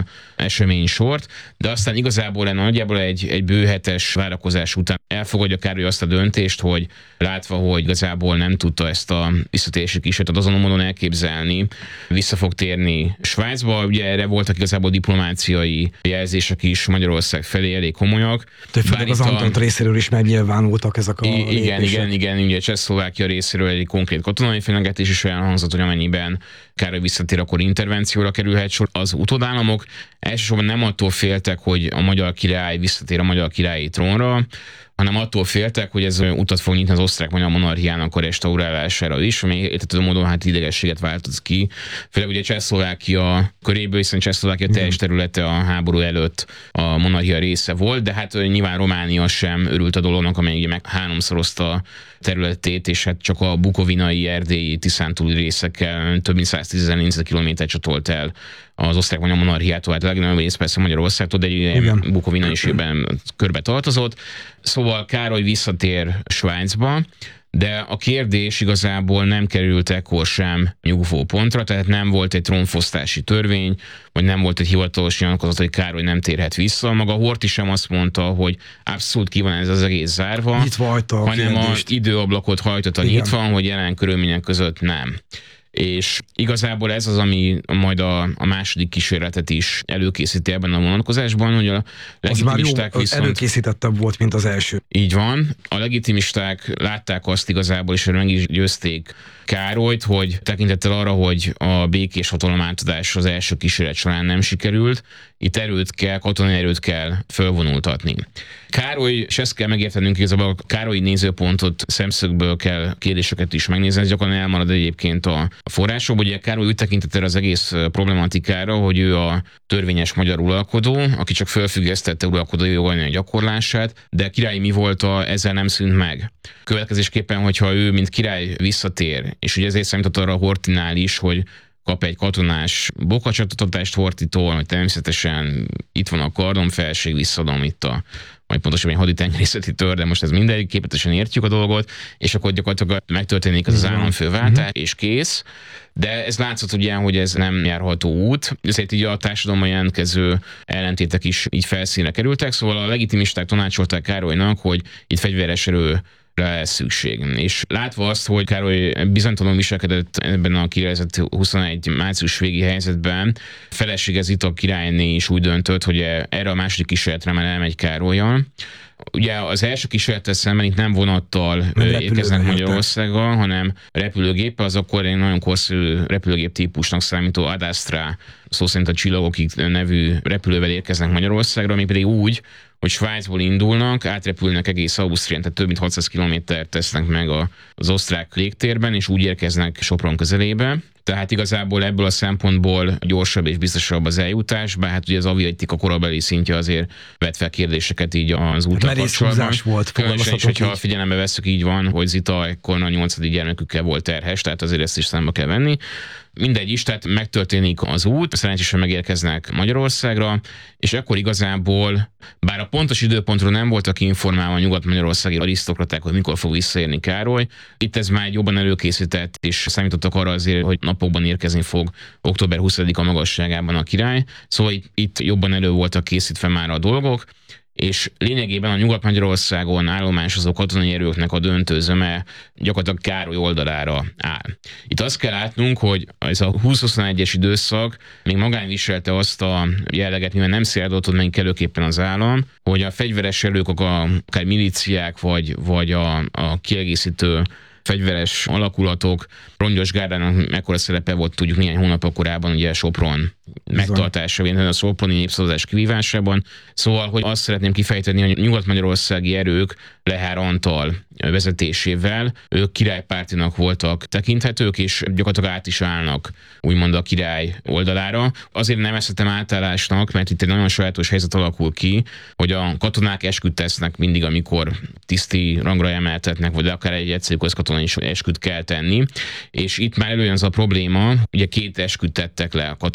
a esemény sort, de aztán igazából nagyjából egy bő hetes várakozás után elfogadja Károly azt a döntést, hogy látva, hogy igazából nem tudta ezt a visszatérési kísérletet azon módon elképzelni, vissza fog térni Svájcba. Ugye erre voltak igazából diplomáciai jelzések is Magyarország felé elég komolyak. Főleg az Antant részéről is megnyilvánultak ezek a lépések. Igen, ugye Csehszlovákia részéről egy konkrét katonai fenyegetés is elhangzott, hogy amennyiben Károly visszatér, akkor intervencióra kerülhet sor. Az utódállamok elsősorban nem attól féltek, hogy a magyar király visszatér a magyar királyi trónra, hanem attól féltek, hogy ez utat fog nyitni az osztrák-magyar monarchiának a restaurálására is, ami értető módon hát idegességet váltott ki. Főleg ugye Csehszlovákia köréből, hiszen Csehszlovákia teljes területe a háború előtt a monarchia része volt, de hát nyilván Románia sem örült a dolognak, amely ugye meg háromszorozta területét, és hát csak a bukovinai, erdélyi, tiszántúli részekkel több mint 110 000 négyzetkilométert csatolt el az osztrák-magyar monarchiától, hát a legnagyobb rész persze Magyarországtól, de egy Bukovina is ebben körbe tartozott. Szóval Károly visszatér Svájcba, de a kérdés igazából nem került ekkor sem nyugvó pontra, tehát nem volt egy trónfosztási törvény, vagy nem volt egy hivatalos nyilatkozat, hogy Károly nem térhet vissza. Maga Horthy sem azt mondta, hogy abszolút ki van ez az egész zárva, hanem az időablakot hajtotta nyitva, hogy jelen körülmények között nem. És igazából ez az, ami majd a második kísérletet is előkészíti ebben a vonatkozásban, hogy a legitimisták viszont... előkészítettebb volt, mint az első. Így van. A legitimisták látták azt igazából, és meg is győzték Károlyt, hogy tekintettel arra, hogy a békés hatalomátadás az első kísérlet során nem sikerült, itt katonai erőt kell fölvonultatni. Károly, és ezt kell megértenünk, igazából a Károlyi nézőpontot szemszögből kell kérdéseket is megnézni, ez gyakran elmarad egyébként a forrásokból. Ugye Károly úgy tekintett erre az egész problematikára, hogy ő a törvényes magyar uralkodó, aki csak felfüggesztette uralkodói jogainak gyakorlását, de királyi mi volt, ezzel nem szűnt meg. Következésképpen, hogyha ő, mint király visszatér, és ugye ezért számított arra a Horthynál is, hogy kap egy katonás bokacsatatást Horthytól, hogy természetesen itt van a kardonfelség, visszadom itt vagy pontosabban egy haditengerészeti tör, de most ez mindegy, képletesen értjük a dolgot, és akkor gyakorlatilag megtörténik az államfőváltás, és kész. De ez látszott ugye, hogy ez nem járható út, ezért így a társadalomban jelentkező ellentétek is így felszínre kerültek, szóval a legitimisták tanácsolták Károlynak, hogy itt fegyveres erő lesz szükség. És látva azt, hogy Károly bizonytalanul viselkedett ebben a 2021 március végi helyzetben, felesége Zita királyné is úgy döntött, hogy erre a második kísérletre már elmegy Károllyal. Ugye az első kísérlettel szemben itt nem vonattal érkeznek Magyarországgal, hanem repülőgéppel, az akkor egy nagyon korszerű repülőgép típusnak számító Ad Astra, szó szerint a Csillagokig nevű repülővel érkeznek Magyarországra, ami pedig úgy, hogy Svájcból indulnak, átrepülnek egész Ausztrián, tehát több mint 600 kilométert tesznek meg az osztrák légtérben, és úgy érkeznek Sopron közelébe. Tehát igazából ebből a szempontból gyorsabb és biztosabb az eljutás, bár hát ugye az aviatika korabeli szintje azért vet fel kérdéseket így az úttal kapcsolatban. Volt, különösen is, hogyha figyelembe vesszük, így van, hogy Zita ekkor a 8. gyermekükkel volt terhes, tehát azért ezt is számba kell venni. Mindegy is, tehát megtörténik az út, szerencsésen megérkeznek Magyarországra, és akkor igazából, bár a pontos időpontról nem voltak informálva a nyugat-magyarországi arisztokraták, hogy mikor fog visszaérni Károly, itt ez már jobban előkészített, és számítottak arra azért, hogy napokban érkezni fog október 20-a magasságában a király, szóval itt jobban elő voltak készítve már a dolgok, és lényegében a Nyugat-Magyarországon állomásozó katonai erőknek a döntő zöme gyakorlatilag Károly oldalára áll. Itt azt kell látnunk, hogy ez a 20-21-es időszak még magán viselte azt a jelleget, mivel nem széldoltott meg kellőképpen az állam, hogy a fegyveres erők, akár milíciák, vagy a kiegészítő fegyveres alakulatok, Rongyos Gárdának mekkora szerepe volt, tudjuk néhány hónap korábban ugye Sopron megtartásában, a szoproni népszavazás kivívásában. Szóval, hogy azt szeretném kifejteni, hogy nyugat-magyarországi erők Lehár Antal vezetésével ők királypártinak voltak tekinthetők, és gyakorlatilag át is állnak úgymond a király oldalára. Azért nevezhetem átállásnak, mert itt egy nagyon sajátos helyzet alakul ki, hogy a katonák esküt tesznek mindig, amikor tiszti rangra emeltetnek, vagy akár egy egyszerű közkatonai is esküt kell tenni, és itt már előjön az a probléma, ugye 2 esküt tettek le a katonák.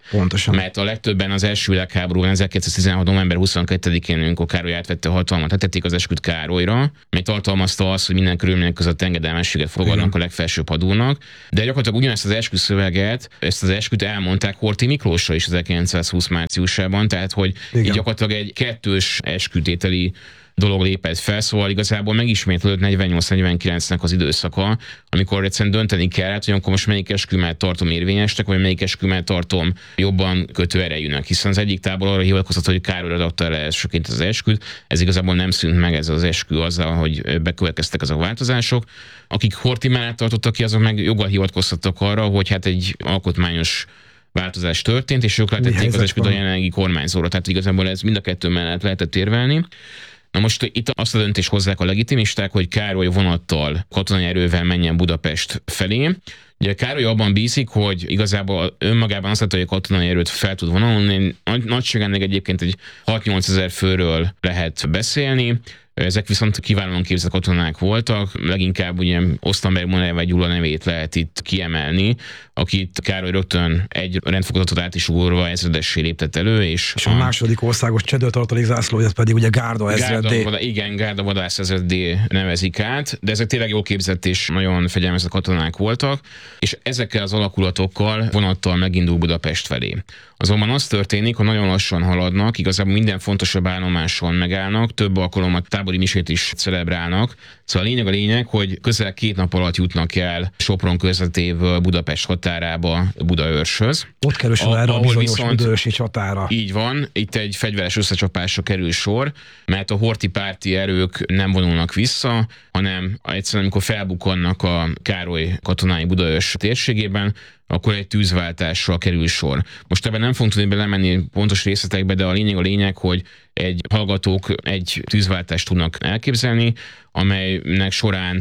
Pontosan. Mert a legtöbben az első világháborúban 1916. november 22-én, amikor Károly átvette a hatalmat, letették az esküt Károlyra, mely tartalmazta azt, hogy minden körülmények között engedelmességet fogadnak a legfelsőbb hadúrnak, de gyakorlatilag ugyanezt az esküszöveget, ezt az esküt elmondták Horthy Miklósra is 1920 márciusában, tehát hogy így gyakorlatilag egy kettős eskütételi dolog lépett fel, szóval igazából megismétlődött 48-49-nek az időszaka, amikor egyszerűen dönteni kellett, hogy akkor most melyik eskümet tartom érvényesnek, vagy melyik eskümet tartom jobban kötő erejűnek, hiszen az egyik tábor arra hivatkozott, hogy Károly adta le elsőként az esküt, ez igazából nem szűnt meg ez az eskü azzal, hogy bekövetkeztek azok a változások. Akik Horthy mellett tartottak ki, azok meg joggal hivatkoztattak arra, hogy hát egy alkotmányos változás történt, és ők letették az esküt a jelenlegi kormányzóra, tehát igazából ez mind a kettő mellett lehetett érvelni. Na most itt azt a döntést hozzák a legitimisták, hogy Károly vonattal, katonai erővel menjen Budapest felé. Ugye Károly abban bízik, hogy igazából önmagában azt hogy a katonai erőt fel tud vonalni. Nagyságrendileg egyébként egy 6-8 ezer főről lehet beszélni. Ezek viszont kiválóan képzett katonák voltak, leginkább ugye Osztenberg Moner vagy Gyula nevét lehet itt kiemelni, akit Károly rögtön egy rendfokozatot át is ugorva ezredessé léptett elő. És a második országos csedőtartalék zászló, ez pedig ugye Gárda ezreddé. Igen, Gárda vadász ezreddé nevezik át, de ezek tényleg jól képzett és nagyon fegyelmezett katonák voltak, és ezekkel az alakulatokkal vonattal megindul Budapest felé. Azonban az történik, hogy nagyon lassan haladnak, igazából minden fontosabb állomáson megállnak, több alkalommal tábori misét is celebrálnak. Szóval a lényeg, hogy közel 2 nap alatt jutnak el Sopron közvetéből Budapest határába, Budaörshöz. Ott kerül erre a bizonyos budaörsi csatára. Így van, itt egy fegyveres összecsapásra kerül sor, mert a Horthy párti erők nem vonulnak vissza, hanem egyszerűen amikor felbukkannak a Károly katonái Budaörs térségében, akkor egy tűzváltásra kerül sor. Most ebben nem fogunk tudni belemenni pontos részletekbe, de a lényeg, hogy egy hallgatók egy tűzváltást tudnak elképzelni, amelynek során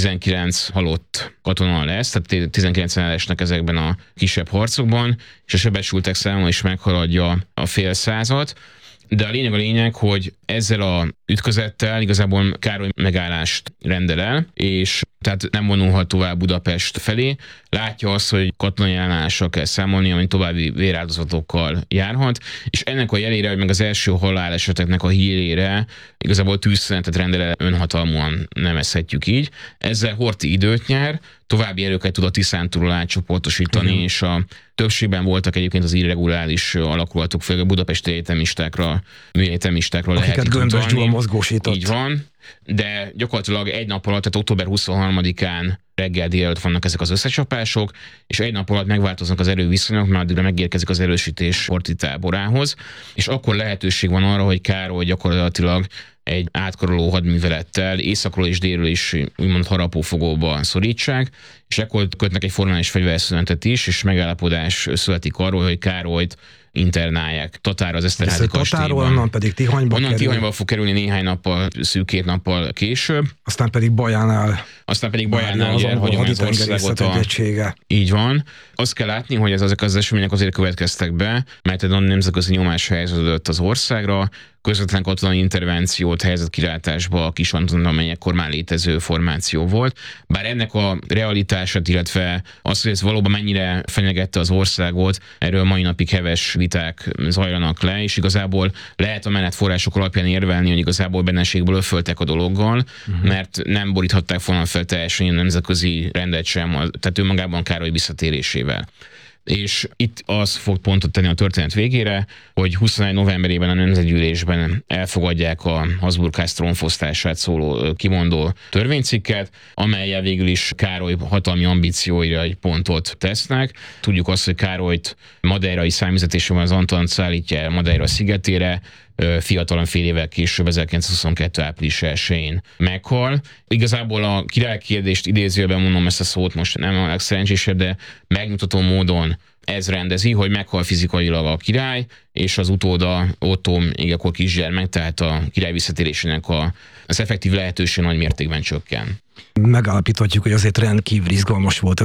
19 halott katona lesz, tehát 19 elesnek ezekben a kisebb harcokban, és a sebesültek száma is meghaladja a fél százat. De a lényeg, hogy ezzel a ütközettel igazából Károly megállást rendel el, és tehát nem vonulhat tovább Budapest felé. Látja azt, hogy katonai ellenállással kell számolni, ami további véráldozatokkal járhat, és ennek a jelére, hogy meg az első haláleseteknek a hírére igazából tűzszünetet rendel el, önhatalmúan nevezhetjük így. Ezzel Horthy időt nyer, további erőket tud a Tiszántúlról átcsoportosítani, és a többségben voltak egyébként az irreguláris alakulatok, főleg a budapesti egyetemistákra, műegyetemistákra lehet akiket Gömbös Gyula mozgósított. Így van, de gyakorlatilag egy nap alatt, tehát október 23-án reggel délelőtt vannak ezek az összecsapások, és egy nap alatt megváltoznak az erőviszonyok, mert addigra megérkezik az erősítés Horthy táborához, és akkor lehetőség van arra, hogy Károly gyakorlatilag egy átkaroló hadművelettel északról és délről is úgymond harapófogóba szorítsák, és ekkor kötnek egy formális fegyverszünetet is, és megállapodás születik arról, hogy Károlyt internálják Tatára az Eszterházi kastélyban. Onnan pedig Tihanyba kerül. Tihanyba fog kerülni néhány nappal, szűk 2 nappal később. Aztán pedig Bajánál ugye elhagyom az országot. Így van. Azt kell látni, hogy ezek az események azért következtek be, mert egy nemzetközi nyomás helyeződött az országra, közvetlen katonai intervenciót helyezett kilátásba a Kisanton, amely ekkor már létező formáció volt. Bár ennek a realitását, illetve az, hogy ez valóban mennyire fenyegette az országot, erről mai napig heves viták zajlanak le, és igazából lehet amellett források alapján érvelni, hogy igazából benneségből öföltek a dologgal, mert nem boríthatták volna fel teljesen a nemzetközi rendet sem, tehát önmagában Károly visszatérésével. És itt az fog pontot tenni a történet végére, hogy 21 novemberében a Nemzetgyűlésben elfogadják a Habsburg-ház trónfosztását szóló kimondó törvénycikket, amellyel végül is Károly hatalmi ambícióira egy pontot tesznek. Tudjuk azt, hogy Károlyt madeirai számüzetésében az Antant szállítja el Madeira szigetére, fiatalon fél évvel később, 1922. április 1-én meghal. Igazából a királykérdést idézőjelben mondom, ezt a szót most nem a legszerencsésebb, de megmutató módon ez rendezi, hogy meghal fizikailag a király, és az utóda Ottó még akkor kisgyermek, tehát a király visszatérésének az effektív lehetőség nagy mértékben csökken. Megállapíthatjuk, hogy azért rendkívül izgalmas volt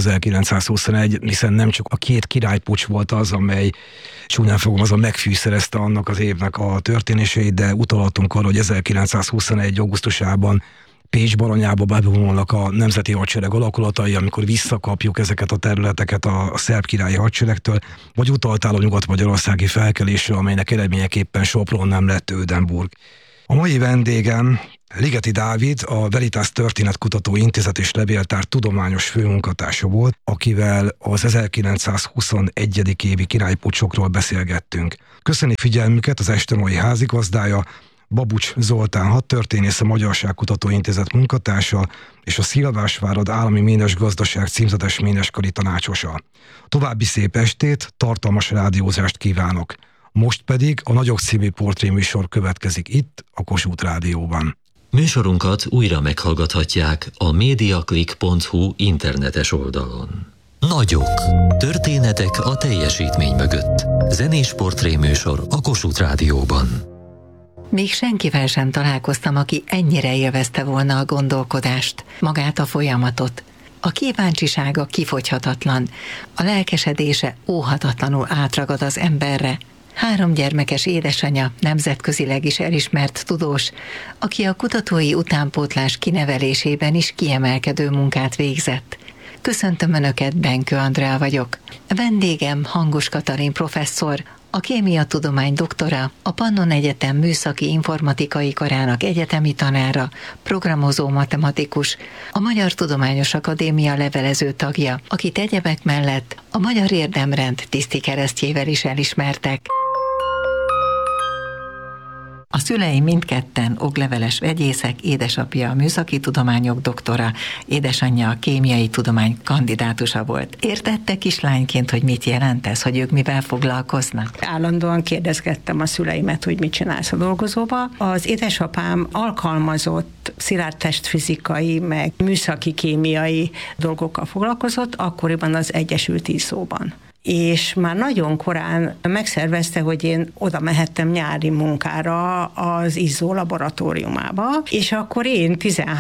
1921, hiszen nem csak a 2 királypuccs volt az, amely csúnyán fogalmazva megfűszerezte annak az évnek a történéseit, de utalhatunk arra, hogy 1921. augusztusában Pécs Baranyába bevonulnak a nemzeti hadsereg alakulatai, amikor visszakapjuk ezeket a területeket a szerb királyi hadseregtől, vagy utaltál a nyugat-magyarországi felkelésre, amelynek eredményeképpen Sopron nem lett Ödenburg. A mai vendégem Ligeti Dávid, a Veritas Történetkutató Intézet és Levéltár tudományos főmunkatársa volt, akivel az 1921. évi királypuccsokról beszélgettünk. Köszöni figyelmüket az este mai házigazdája, Babucs Zoltán hadtörténész, a Magyarságkutató Intézet munkatársa és a Szilvásvárad Állami Ménesgazdaság címzetes méneskari tanácsosa. További szép estét, tartalmas rádiózást kívánok! Most pedig a Nagyok című portréműsor következik itt, a Kossuth Rádióban. Műsorunkat újra meghallgathatják a mediaclick.hu internetes oldalon. Nagyok. Történetek a teljesítmény mögött. Zenés portréműsor a Kossuth Rádióban. Még senkivel sem találkoztam, aki ennyire élvezte volna a gondolkodást, magát a folyamatot. A kíváncsisága kifogyhatatlan, a lelkesedése óhatatlanul átragad az emberre. 3 gyermekes édesanyja, nemzetközileg is elismert tudós, aki a kutatói utánpótlás kinevelésében is kiemelkedő munkát végzett. Köszöntöm Önöket, Benkő Andrea vagyok. Vendégem Hangos Katalin professzor, a kémiatudomány doktora, a Pannon Egyetem műszaki informatikai karának egyetemi tanára, programozó matematikus, a Magyar Tudományos Akadémia levelező tagja, akit egyebek mellett a Magyar Érdemrend tiszti keresztjével is elismertek. A szüleim mindketten okleveles vegyészek, édesapja a műszaki tudományok doktora, édesanyja a kémiai tudomány kandidátusa volt. Értette kislányként, hogy mit jelent ez, hogy ők mivel foglalkoznak? Állandóan kérdezgettem a szüleimet, hogy mit csinálsz a dolgozóba. Az édesapám alkalmazott szilárd testfizikai, meg műszaki kémiai dolgokkal foglalkozott, akkoriban az Egyesült Izzóban. És már nagyon korán megszervezte, hogy én oda mehettem nyári munkára az Izzó laboratóriumába, és akkor én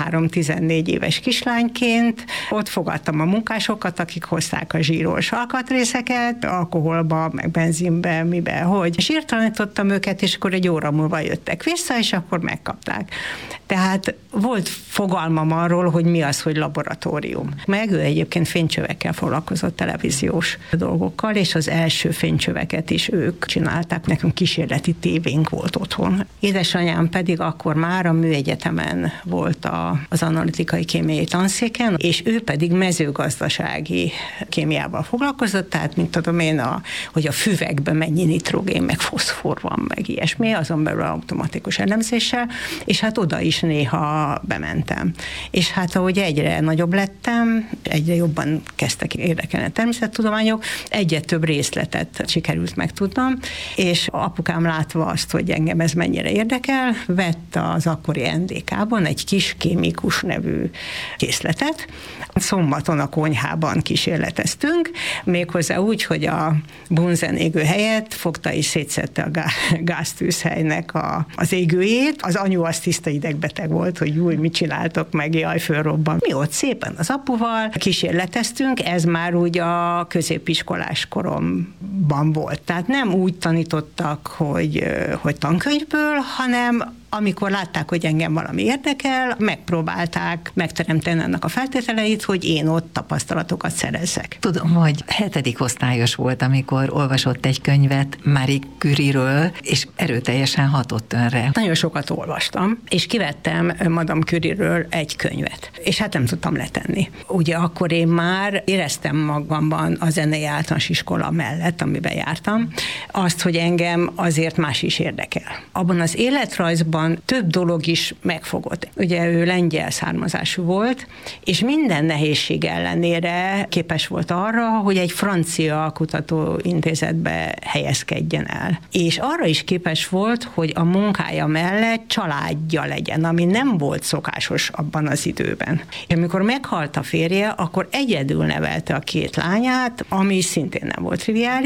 13-14 éves kislányként ott fogadtam a munkásokat, akik hozták a zsíros alkatrészeket, alkoholba, meg benzinbe, mibe, hogy zsírtalanítottam őket, és akkor egy óra múlva jöttek vissza, és akkor megkapták. Tehát volt fogalmam arról, hogy mi az, hogy laboratórium. Meg ő egyébként fénycsövekkel foglalkozott, televíziós dolgokkal, és az első fénycsöveket is ők csinálták. Nekünk kísérleti tévénk volt otthon. Édesanyám pedig akkor már a Műegyetemen volt az analitikai kémiai tanszéken, és ő pedig mezőgazdasági kémiával foglalkozott, tehát mint tudom én, hogy a füvekben mennyi nitrogén, meg foszfor van, meg ilyesmi, azon belül automatikus elemzéssel, és hát oda is néha bementem. És hát ahogy egyre nagyobb lettem, egyre jobban kezdtek érdekelni a természettudományok, egyre több részletet sikerült megtudnom, és apukám látva azt, hogy engem ez mennyire érdekel, vett az akkori NDK-ban egy kis kémikus nevű készletet. Szombaton a konyhában kísérleteztünk, méghozzá úgy, hogy a bunzen égő helyett fogta és szétszedte a gáztűzhelynek az égőjét. Az anyu az tiszta idegbeteg volt, hogy júj, mit csináltok meg, jaj, fölrobban. Mi ott szépen az apuval kísérleteztünk, ez már úgy a középiskolás koromban volt. Tehát nem úgy tanítottak, hogy tankönyvből, hanem amikor látták, hogy engem valami érdekel, megpróbálták megteremteni ennek a feltételeit, hogy én ott tapasztalatokat szerezzek. Tudom, hogy 7. osztályos volt, amikor olvasott egy könyvet Marie Curie-ről, és erőteljesen hatott önre. Nagyon sokat olvastam, és kivettem Madame Curie-ről egy könyvet, és hát nem tudtam letenni. Ugye akkor én már éreztem magamban a zenei általános iskola mellett, amiben jártam, azt, hogy engem azért más is érdekel. Abban az életrajzban több dolog is megfogott. Ugye ő lengyel származású volt, és minden nehézség ellenére képes volt arra, hogy egy francia kutatóintézetbe helyezkedjen el. És arra is képes volt, hogy a munkája mellett családja legyen, ami nem volt szokásos abban az időben. És amikor meghalt a férje, akkor egyedül nevelte a 2 lányát, ami szintén nem volt triviális,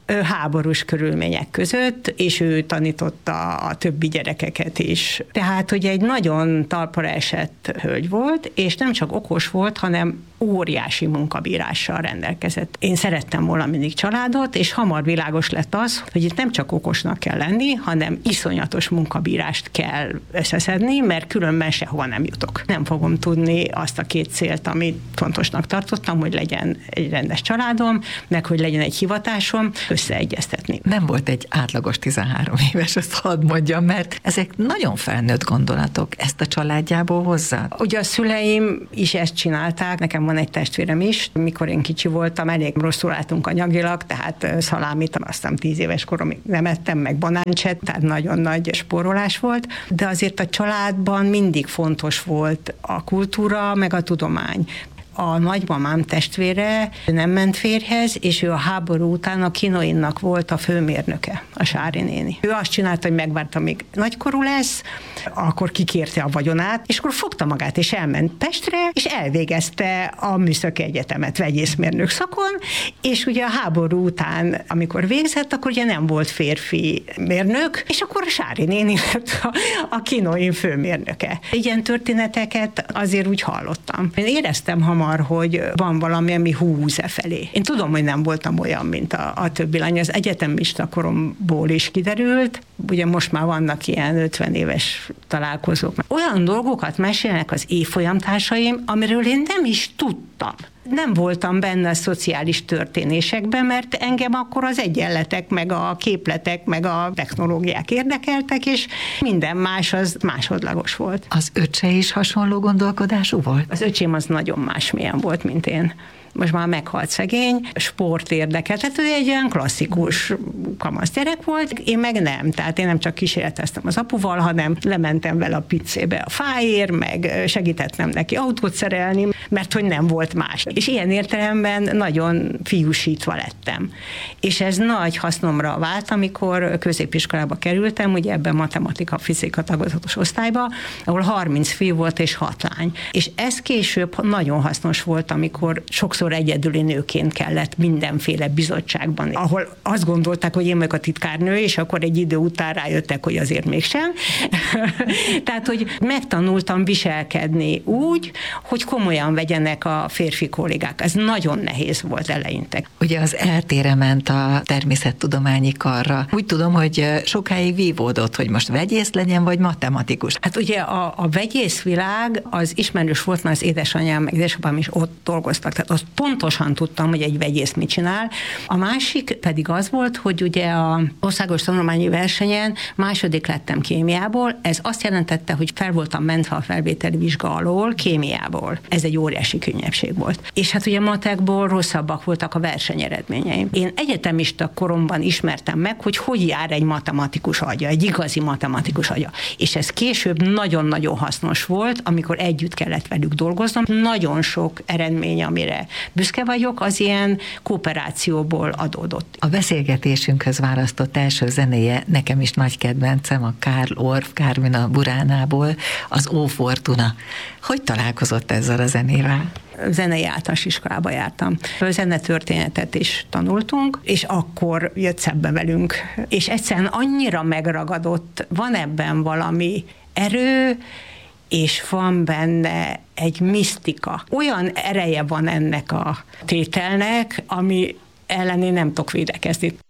háborús körülmények között, és ő tanította a többi gyerekeket is. Tehát, hogy egy nagyon talpra esett hölgy volt, és nem csak okos volt, hanem óriási munkabírással rendelkezett. Én szerettem volna mindig családot, és hamar világos lett az, hogy itt nem csak okosnak kell lenni, hanem iszonyatos munkabírást kell összeszedni, mert különben sehova nem jutok. Nem fogom tudni azt a két célt, amit fontosnak tartottam, hogy legyen egy rendes családom, meg hogy legyen egy hivatásom, összeegyeztetni. Nem volt egy átlagos 13 éves, ezt hadd mondjam, mert ezek nagyon felnőtt gondolatok. Ezt a családjából hozzá? Ugye a szüleim is ezt csinálták, nekem van egy testvérem is, mikor én kicsi voltam, elég rosszul álltunk anyagilag, tehát szalámit, aztán 10 éves koromig nem ettem, meg banáncset, tehát nagyon nagy spórolás volt, de azért a családban mindig fontos volt a kultúra, meg a tudomány. A nagymamám testvére nem ment férjhez, és ő a háború után a Kinoinnak volt a főmérnöke, a Sári néni. Ő azt csinálta, hogy megvárta, amíg nagykorú lesz, akkor kikérte a vagyonát, és akkor fogta magát, és elment Pestre, és elvégezte a Műszaki Egyetemet vegyészmérnök szakon, és ugye a háború után, amikor végzett, akkor ugye nem volt férfi mérnök, és akkor a Sári néni lett a Kinoin főmérnöke. Ilyen történeteket azért úgy hallottam. Én éreztem hamar, hogy van valami, ami húz felé. Én tudom, hogy nem voltam olyan, mint a többi lány. Az egyetemista koromból is kiderült, ugye most már vannak ilyen 50 éves találkozók. Olyan dolgokat mesélnek az évfolyamtársaim, amiről én nem is tudtam. Nem voltam benne a szociális történésekben, mert engem akkor az egyenletek, meg a képletek, meg a technológiák érdekeltek, és minden más az másodlagos volt. Az öccse is hasonló gondolkodású volt? Az öcsém az nagyon másmilyen volt, mint én. Most már meghalt szegény, sport érdekelt, tehát ő egy olyan klasszikus kamasz gyerek volt, én meg nem, tehát én nem csak kísérleteztem az apuval, hanem lementem vele a piccébe a fáért, meg segítettem neki autót szerelni, mert hogy nem volt más. És ilyen értelemben nagyon fiúsítva lettem. És ez nagy hasznomra vált, amikor középiskolába kerültem, ugye ebben matematika-fizika tagozatos osztályba, ahol 30 fiú volt és 6 lány. És ez később nagyon hasznos volt, amikor sokszor egyedüli nőként kellett mindenféle bizottságban, ahol azt gondolták, hogy én meg a titkárnő, és akkor egy idő után rájöttek, hogy azért mégsem. Tehát, hogy megtanultam viselkedni úgy, hogy komolyan vegyenek a férfi kollégák. Ez nagyon nehéz volt eleinte. Ugye az eltére ment a természettudományi karra. Úgy tudom, hogy sokáig vívódott, hogy most vegyész legyen, vagy matematikus. Hát ugye a vegyészvilág az ismerős volt, mert az édesanyám meg édesapám is ott dolgoztak. Tehát azt pontosan tudtam, hogy egy vegyész mit csinál. A másik pedig az volt, hogy ugye a országos tanulmányi versenyen második lettem kémiából. Ez azt jelentette, hogy fel voltam mentve a felvételi vizsga alól kémiából. Ez egy óriási könnyebbség volt. És hát ugye matekból rosszabbak voltak a versenyeredményeim. Én egyetemista koromban ismertem meg, hogy jár egy matematikus agya, egy igazi matematikus agya. És ez később nagyon-nagyon hasznos volt, amikor együtt kellett velük dolgoznom. Nagyon sok eredmény, amire büszke vagyok, az ilyen kooperációból adódott. A beszélgetésünkhöz választott első zenéje nekem is nagy kedvencem, a Karl Orff Carmina Buránából, az Ó Fortuna. Hogy találkozott ezzel a zenével? Zenei általános iskolába jártam. Zenetörténetet is tanultunk, és akkor jött szembe velünk. És egyszerűen annyira megragadott, van ebben valami erő, és van benne egy misztika. Olyan ereje van ennek a tételnek, ami ellen én nem tudok védekezni.